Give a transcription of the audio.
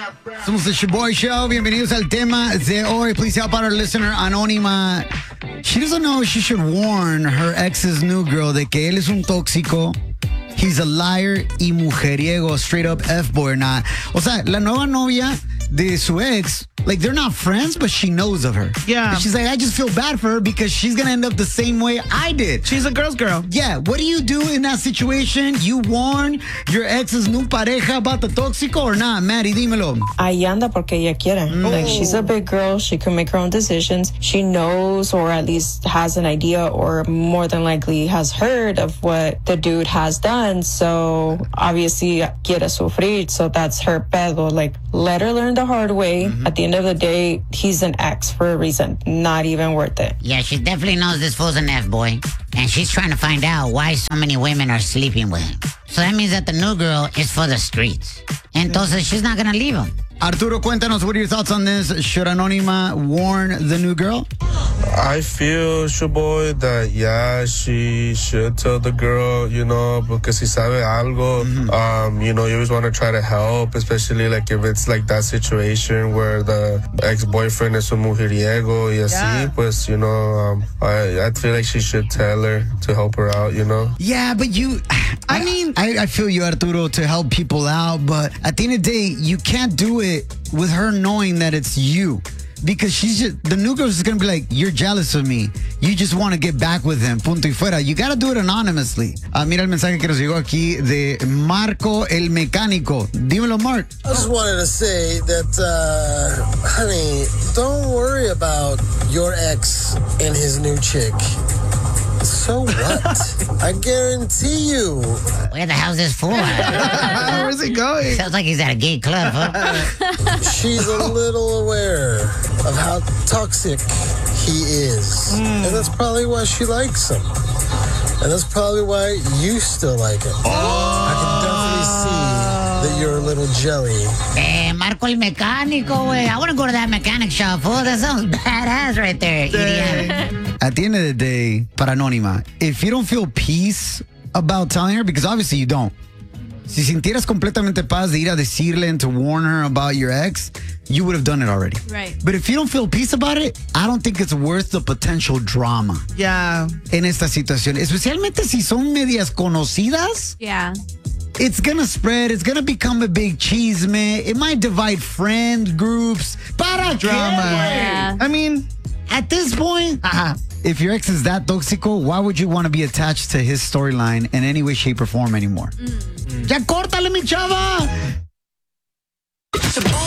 Somos the Shaboy Show. Bienvenidos al tema de hoy. Please help out our listener, Anónima. She doesn't know she should warn her ex's new girl de que él es un tóxico. He's a liar y mujeriego, straight up F-boy or not. O sea, la nueva novia de su ex, like, they're not friends, but she knows of her. Yeah. And she's like, I just feel bad for her because she's going to end up the same way I did. She's a girl's girl. Yeah. What do you do in that situation? You warn your ex's new pareja about the tóxico or not? Maddie, dímelo. Ahí anda porque ella quiere. Like, she's a big girl. She can make her own decisions. She knows, or at least has an idea, or more than likely has heard of what the dude has done. So obviously quiere sufrir. So that's her pedo. Like, let her learn the hard way. At the end of the day, he's an ex for a reason. Not even worth it. Yeah, she definitely knows this fool's an F-boy. And she's trying to find out why so many women are sleeping with him. So that means that the new girl is for the streets. Entonces, she's not going to leave him. Arturo, cuéntanos, what are your thoughts on this? Should Anónima warn the new girl? I feel, Shaboy, that, yeah, she should tell the girl, you know, because si sabe algo, you know, you always want to try to help, especially, like, if it's, like, that situation where the ex-boyfriend is un mujeriego y así, pues, you know, I feel like she should tell her to help her out, you know? Yeah, but I feel you, Arturo, to help people out, but at the end of the day, you can't do it with her knowing that it's you. Because the new girl's just going to be like, you're jealous of me. You just want to get back with him. Punto y fuera. You got to do it anonymously. Mira el mensaje que nos llegó aquí de Marco el Mecánico. Dímelo, Mark. I just wanted to say that, honey, don't worry about your ex and his new chick. So what? I guarantee you. Where the hell's this for? Where's he going? Sounds like he's at a gay club, huh? She's a little aware of how toxic he is. And that's probably why she likes him. And that's probably why you still like him. I can definitely see that you're a little jelly. Marco el Mecánico, güey. I want to go to that mechanic shop, fool. That sounds badass right there, idiot. At the end of the day, para Anónima, if you don't feel peace about telling her, because obviously you don't. Si sintieras completamente paz de ir a decirle and to warn her about your ex, you would have done it already. Right. But if you don't feel peace about it, I don't think it's worth the potential drama. Yeah. En esta situación. Especialmente si son medias conocidas. Yeah. It's gonna spread. It's gonna become a big chisme. It might divide friend groups. Para Drama. Yeah. I mean, at this point, if your ex is that tóxico, why would you want to be attached to his storyline in any way, shape, or form anymore? Ya córtale, mi chava!